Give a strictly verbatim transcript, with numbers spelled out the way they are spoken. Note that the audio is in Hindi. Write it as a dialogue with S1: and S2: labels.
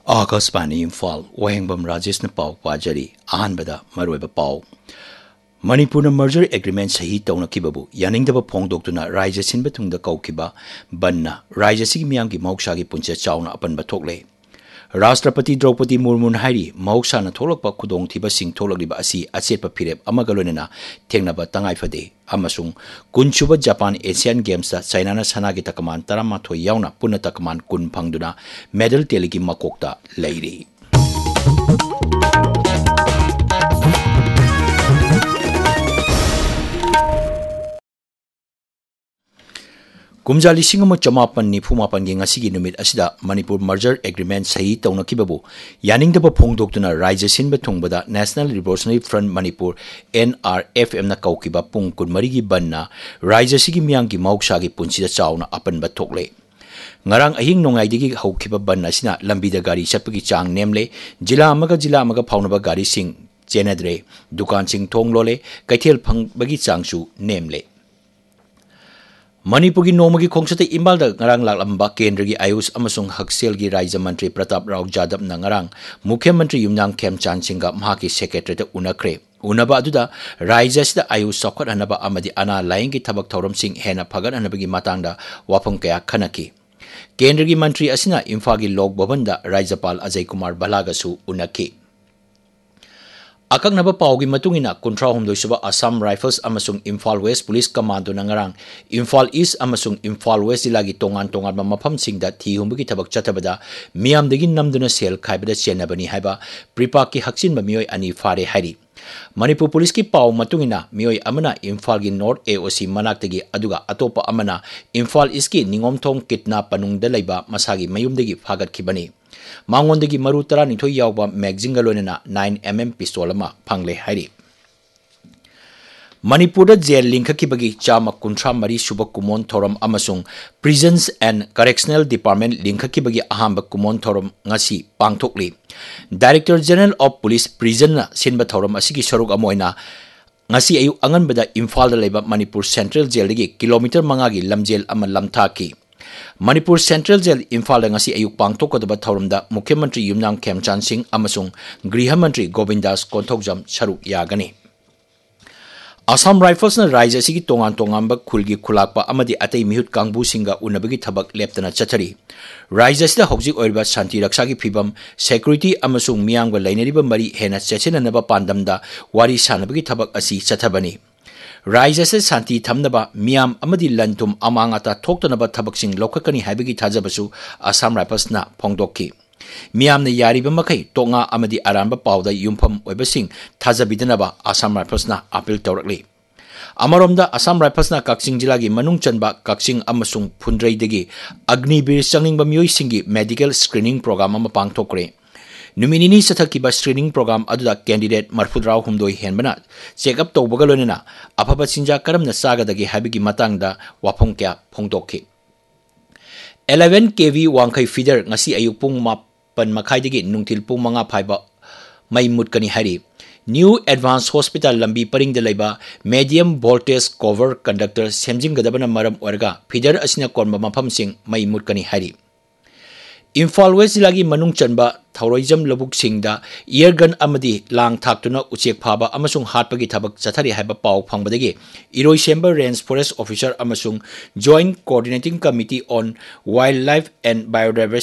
S1: आकाशवाणी इम्फाल वहेंबम राजेश पाव पाजरी अहनबदा मरोइब पाव मणिपुर मर्जर एग्रीमेंट सही तौनखिबबु यानिंगदब फोंदोक्तुना राज्य सिनब थुंगदा कौखिबा बन्ना राज्य सिगी मियांगी मौसागी पुंचे चाउना अपनब थोकले राष्ट्रपति द्रौपदी मुर्मू हाइरी मौसाना थोलकपा खुदोंग थिबा सिंग थोलकलिबा असि अचेतपा फिरेप अमगा लोइनना थेंगनबा तंगाइफदे अमसुंग कुनसुबा जापान एशियन गेम्स चाइना सनागी तकमान तरामाथोय यावना पुन्ना तकमान कुन फंगदुना मेडल टेलिगी मकोक्ता लैरी कुमजा लिसिंग चमापन निफुमापन की नुमित असिदा मणिपुर मर्जर एग्रीमेंट सही तौनखिबबु यानिंगदब फोंदोक्तुना राज्य सिनब थुंगबदा national revolutionary front Manipur N R F M ना कौकिबा पुंग कुनमरी की बन्ना राज्य सिगी मियांगी मौसागी पुंसिदा Chowna अपनब थोकले ngarang ahing nongaidigi haukiba ban asina lambida gari chapgi chang nemle jila amaga jila amaga phaunaba gari sing chenadre dukan sing thonglole kaithel phangbagi changsu nemle Manipur की नोम की खोंसते इम्बाल ngarang लालंबा केंद्र की आयुष अमसुंग हक्सेल की राज्य मंत्री प्रताप राव जादव न ngarang मुख्यमंत्री युमनांग खेमचांद सिंह महाकी सेक्रेटरी ते उनखरे उनबा अदुदा राज्य सिदा आयुष सौखत हनबा अमदि अना लाइंग की थबक थौरम सिंह हेना फगत हनबगी मातांगदा वाफम कया खनकी केंद्र की मंत्री असिना इम्फा की लोक भवन दा राज्यपाल अजय कुमार बलागसु उनकी अकंगनब Pawgi मतुंगिना कुंथ्रा हुमदोइसुबा Assam rifles अमसुंग Imphal waste police commando नंगरांग Imphal east अमसुंग Imphal waste जिलागी तोंगान तोंगान मफम सिंगदा थी हुमबगी थबक चतबदा मियामदगी नमदुना सेल खाइबदा चेनबनी हाइबा प्रिपा की हक्सिन मियोय अनि फारे हाइरी मणिपुर पुलिस की पाव मतुंगिना मियोय अमना इम्फाल की नॉर्थ एओसी मनाक्तगी अदुगा अतोपा अमना इम्फाल ईस्ट की निंगोमथोंग किटना पनुंगदा लैबा मसागी मयुमदगी फागतखिबनी मांगोंदगी मरु तरा निथोय यावबा मैगजिंग लोइनना नाइन एम एम पिस्तौल अमा फंगले हाइरी मणिपुर जेल लिंखखिबगी चामा कुंथ्रा मरी सुब कुमोन theorem अमसुंग prisons and correctional department लिंखखिबगी अहांब कुमोन theorem ngasi पांगथोकली director general of police prison सिनबा theorem असिगी सरुक अमोइना ngasi ayu anganbada इम्फाल दा लेबा मणिपुर सेंट्रल जेल दगी किलोमीटर मंगागी लमजेल अमा लमथाकी Manipur central jail Imphal ngasi अयुक पांगथोकदबा थौरमदा मुख्यमंत्री युमनांग खेमचांद सिंह अमसुंग गृह मंत्री गोविंदास कोंथोकजम सरुक यागनी असम राइफल्स न राज्य सिगी तोंगान तोंगांबा खुलगी खुलाकपा अमदि अतै मिहुत कांगबु सिंगा उनबगी थबक लेप्तना चथरी राज्य सिदा हौजिक ओइबा शांति रक्षा की फिबम सिक्योरिटी अमसुंग मियांगबा लैनरिबा मरी हेना चेचिननबा पांदमदा वारी सानबगी थबक असि चथबनी राज्य से शांति थमनबा मियाम अमदि लंतुम अमांगाता थोक्तनबा थबकसिंग लौखकनी हाइबगी थाजबसु असम राइफल्स ना फोंदोक्की मियामने यारिबा मखै तोंगा अमदि आरांबा पावदा युमफम ओइबसिंग थाजबिदनबा असम राइफल्स ना अपील तौरकली अमरोमदा असम राइफल्स ना कक्सिंग जिला की मनुंग चनबा Kakching अमसुंग फुंद्रैदगी Agniveer चंगिंगबा मियोइसिंगी medical screening programme अमा पांगथोकरे नुमिनिनी सथकिबा स्क्रीनिंग प्रोग्राम अदुदा कैंडिडेट मरफुद्राव हुमदोय हेनबना चेकअप तौबगा लोइनना अफबा चिंजा करमना सागदगी हाबिगी मतंगदा वाफम क्या फोंदोकि eleven K V वांखै feeder ngasi ayuk pung mapan makhai nungtil pung manga phaiba mai mutkani hari New Advanced Hospital lambi paring de laiba medium voltage cover conductor semjing gadabana maram orga feeder asina konba mafam sing mai mutkani hari Imphal West जिलागी मनुंग चनबा थौरोइजम लबुक सिंगदा इयरगन अमदि long थाक्तुना उचेक फाबा अमसुंग हाटपगी थबक चथरी हाइबा pav फंगबदगी इरोय सेंबर range forest officer अमसुंग joint coordinating committee on wild life and biodiversity